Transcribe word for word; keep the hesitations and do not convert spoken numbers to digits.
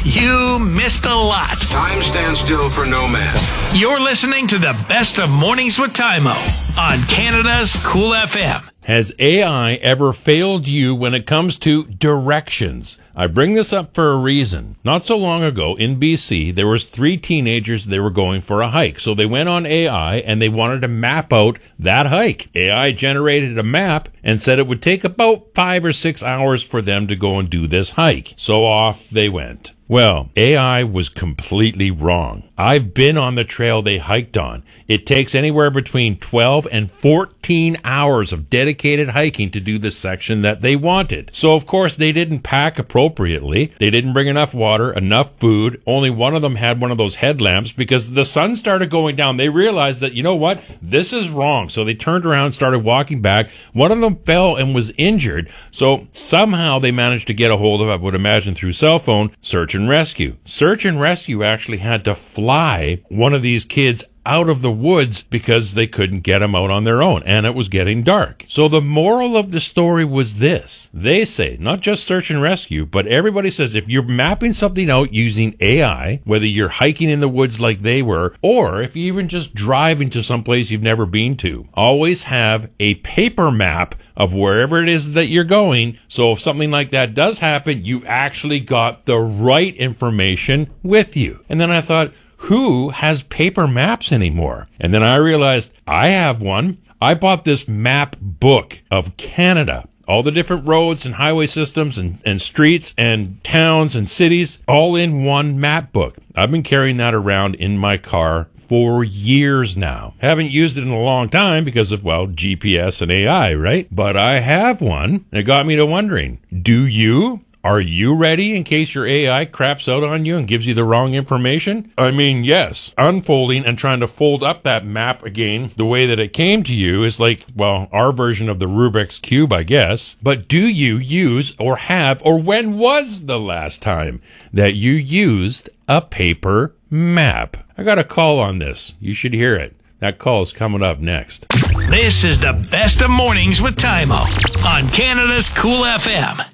You missed a lot. Time stands still for no man. You're listening to the best of Mornings with Tymo on Canada's Cool F M. Has A I ever failed you when it comes to directions? I bring this up for a reason. Not so long ago in B C, there was three teenagers, they were going for a hike. So they went on A I and they wanted to map out that hike. A I generated a map and said it would take about five or six hours for them to go and do this hike. So off they went. Well, A I was completely wrong. I've been on the trail they hiked on. It takes anywhere between twelve and fourteen hours of dedicated hiking to do the section that they wanted. So, of course, they didn't pack appropriately. They didn't bring enough water, enough food. Only one of them had one of those headlamps because the sun started going down. They realized that, you know what, this is wrong. So they turned around and started walking back. One of them fell and was injured. So somehow they managed to get a hold of, I would imagine through cell phone, search and rescue. Search and rescue actually had to fly one of these kids out of the woods because they couldn't get him out on their own, and it was getting dark. So the moral of the story was this. They say, not just search and rescue, but everybody says if you're mapping something out using A I, whether you're hiking in the woods like they were, or if you're even just driving to some place you've never been to, always have a paper map of wherever it is that you're going. So if something like that does happen, you've actually got the right information with you. And then I thought, who has paper maps anymore? And then I realized I have one. I bought this map book of Canada. All the different roads and highway systems and, and streets and towns and cities, all in one map book. I've been carrying that around in my car for years now. Haven't used it in a long time because of, well, G P S and A I, right? But I have one. It got me to wondering, do you? Are you ready in case your A I craps out on you and gives you the wrong information? I mean, yes, unfolding and trying to fold up that map again the way that it came to you is like, well, our version of the Rubik's Cube, I guess. But do you use or have, or when was the last time that you used a paper map? I got a call on this. You should hear it. That call is coming up next. This is the best of Mornings with Tymo on Canada's Cool F M.